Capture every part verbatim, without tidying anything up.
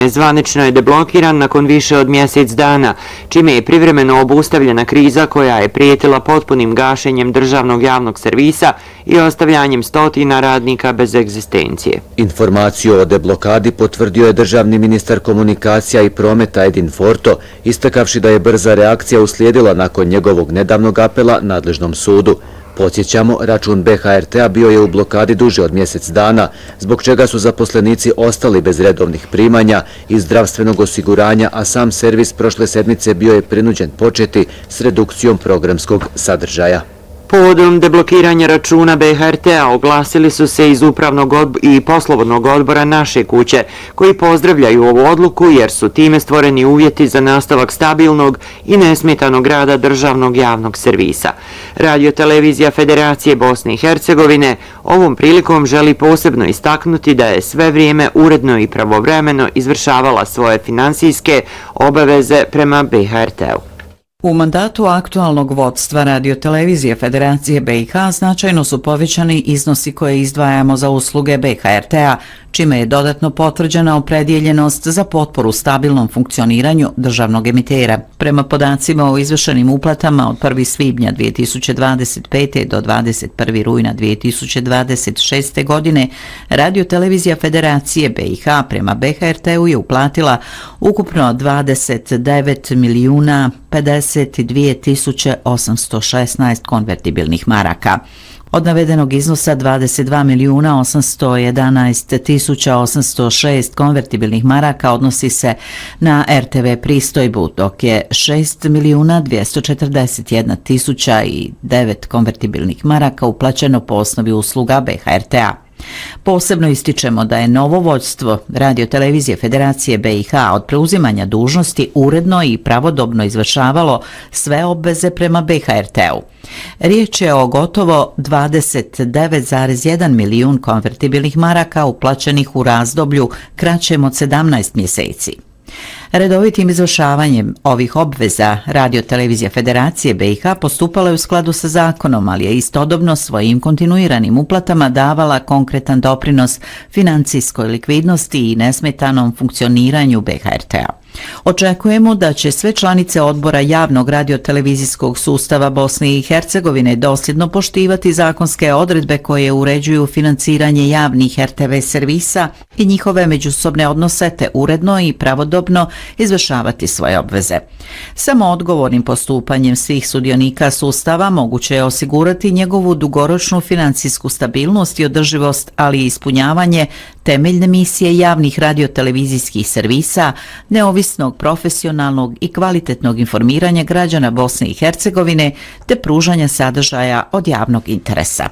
Zvanično je deblokiran nakon više od mjesec dana, čime je privremeno obustavljena kriza koja je prijetila potpunim gašenjem državnog javnog servisa i ostavljanjem stotina radnika bez egzistencije. Informaciju o deblokadi potvrdio je državni ministar komunikacija i prometa Edin Forto, istakavši da je brza reakcija uslijedila nakon njegovog nedavnog apela nadležnom sudu. Podsjećamo, račun B H R T-a bio je u blokadi duže od mjesec dana, zbog čega su zaposlenici ostali bez redovnih primanja i zdravstvenog osiguranja, a sam servis prošle sedmice bio je prinuđen početi s redukcijom programskog sadržaja. Povodom deblokiranja računa B H R T-a oglasili su se iz upravnog i poslovodnog odbora Naše kuće, koji pozdravljaju ovu odluku jer su time stvoreni uvjeti za nastavak stabilnog i nesmetanog rada državnog javnog servisa. Radio-televizija Federacije Bosne i Hercegovine ovom prilikom želi posebno istaknuti da je sve vrijeme uredno i pravovremeno izvršavala svoje finansijske obaveze prema B H R T-u. U mandatu aktualnog vodstva Radio-televizije Federacije B i H značajno su povećani iznosi koje izdvajamo za usluge B H R T-a, čime je dodatno potvrđena opredjeljenost za potporu stabilnom funkcioniranju državnog emitera. Prema podacima o izvršenim uplatama od prvog svibnja dvije tisuće dvadeset pete. do dvadeset prvog rujna dvije tisuće dvadeset šeste. godine, Radio-televizija Federacije B i H prema B H R T-u je uplatila ukupno dvadeset devet milijuna pedeset dvije tisuće osamsto šesnaest konvertibilnih maraka. Od navedenog iznosa dvadeset dva milijuna osamsto jedanaest tisuća osamsto šest konvertibilnih maraka odnosi se na R T V pristojbu, dok je šest milijuna dvjesto četrdeset jedna tisuća devet konvertibilnih maraka uplaćeno po osnovi usluga B H R T-a. Posebno ističemo da je novo vođstvo Radio-televizije Federacije B i H od preuzimanja dužnosti uredno i pravodobno izvršavalo sve obveze prema B H R T-u. Riječ je o gotovo dvadeset devet zarez jedan milijun konvertibilnih maraka uplaćenih u razdoblju kraćem od sedamnaest mjeseci. Redovitim izvršavanjem ovih obveza Radio-televizija Federacije B i H postupala je u skladu sa zakonom, ali je istodobno svojim kontinuiranim uplatama davala konkretan doprinos financijskoj likvidnosti i nesmetanom funkcioniranju B H R T-a. Očekujemo da će sve članice odbora javnog radio-televizijskog sustava Bosne i Hercegovine dosljedno poštivati zakonske odredbe koje uređuju financiranje javnih R T V servisa i njihove međusobne odnose te uredno i pravodobno izvršavati svoje obveze. Samo odgovornim postupanjem svih sudionika sustava moguće je osigurati njegovu dugoročnu financijsku stabilnost i održivost, ali i ispunjavanje temeljne misije javnih radio-televizijskih servisa, neovisnog, profesionalnog i kvalitetnog informiranja građana Bosne i Hercegovine te pružanja sadržaja od javnog interesa.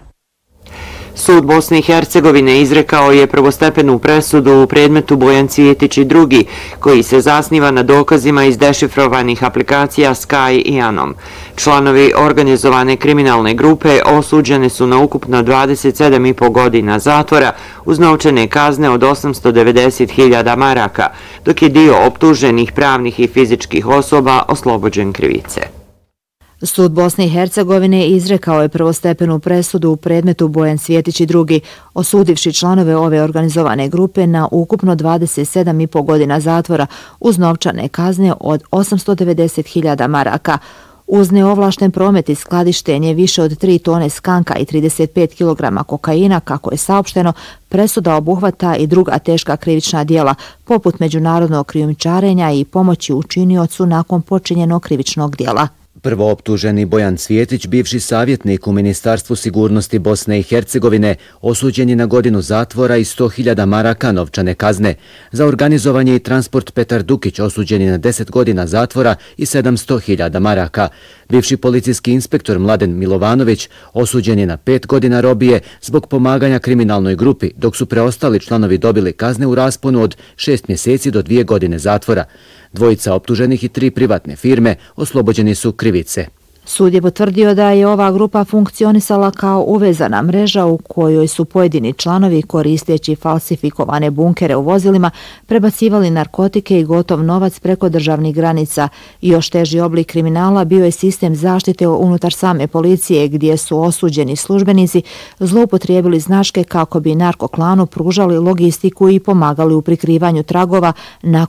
Sud Bosne i Hercegovine izrekao je prvostepenu presudu u predmetu Bojan Cvjetić i drugi, koji se zasniva na dokazima iz dešifrovanih aplikacija Sky i Anom. Članovi organizovane kriminalne grupe osuđene su na ukupno dvadeset sedam i po godina zatvora uz novčane kazne od osamsto devedeset hiljada maraka, dok je dio optuženih pravnih i fizičkih osoba oslobođen krivice. Sud Bosne i Hercegovine izrekao je prvostepenu presudu u predmetu Bojan Cvjetić i drugi, osudivši članove ove organizovane grupe na ukupno dvadeset sedam i po godina zatvora uz novčane kazne od osamsto devedeset hiljada maraka. Uz neovlašten promet i skladištenje više od tri tone skanka i trideset pet kilograma kokaina, kako je saopšteno, presuda obuhvata i druga teška krivična djela, poput međunarodnog krijumčarenja i pomoći učiniocu nakon počinjenog krivičnog djela. Prvooptuženi Bojan Cvjetić, bivši savjetnik u Ministarstvu sigurnosti Bosne i Hercegovine, osuđen je na godinu zatvora i sto hiljada maraka novčane kazne. Za organizovanje i transport Petar Dukić osuđen je na deset godina zatvora i sedamsto hiljada maraka. Bivši policijski inspektor Mladen Milovanović osuđen je na pet godina robije zbog pomaganja kriminalnoj grupi, dok su preostali članovi dobili kazne u rasponu od šest mjeseci do dvije godine zatvora. Dvojica optuženih i tri privatne firme oslobođeni su krivice. Sud je potvrdio da je ova grupa funkcionisala kao uvezana mreža u kojoj su pojedini članovi koristeći falsifikovane bunkere u vozilima prebacivali narkotike i gotov novac preko državnih granica. Još teži oblik kriminala bio je sistem zaštite unutar same policije gdje su osuđeni službenici zloupotrijebili značke kako bi narkoklanu pružali logistiku i pomagali u prikrivanju tragova na